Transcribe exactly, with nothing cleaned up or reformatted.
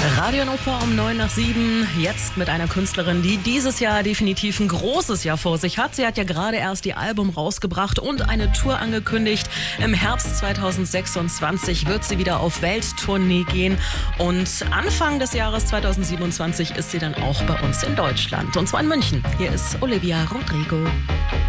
Radio Hannover um neun nach sieben. Jetzt mit einer Künstlerin, die dieses Jahr definitiv ein großes Jahr vor sich hat. Sie hat ja gerade erst ihr Album rausgebracht und eine Tour angekündigt. Im Herbst zweitausendsechsundzwanzig wird sie wieder auf Welttournee gehen. Und Anfang des Jahres zweitausendsiebenundzwanzig ist sie dann auch bei uns in Deutschland. Und zwar in München. Hier ist Olivia Rodrigo.